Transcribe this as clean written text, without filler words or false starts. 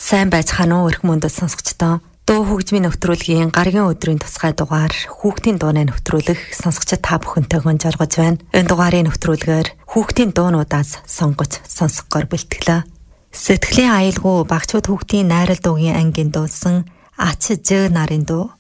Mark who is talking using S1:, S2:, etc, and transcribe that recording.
S1: Сайн байцгаана уу эрх мөндөд сонсогчдоо. Дуу хөгжмийн нэвтрүүлгийн гаргийн өдрийн тусгай дугаар хүүхдийн дууны нэвтрүүлэх сонсогчид та бүхэнтэйгэн жаргаж байна. Энэ дугаарын нэвтрүүлгээр хүүхдийн дуунуудаас сонгож сонсгохоор бэлтгэлээ. Сэтгэлийн аюулгүй багчууд хүүхдийн найрал дуугийн ангийн дуулсан Ач Ж нарын дуу